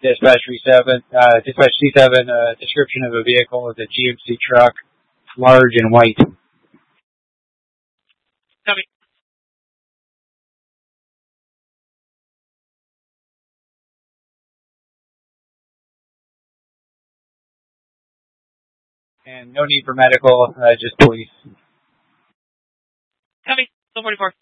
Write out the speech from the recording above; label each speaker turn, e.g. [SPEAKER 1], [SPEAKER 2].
[SPEAKER 1] Dispatch Dispatch C7, description of a vehicle is a GMC truck, large and white.
[SPEAKER 2] Copy.
[SPEAKER 1] And no need for medical, just police.
[SPEAKER 2] Copy. 44.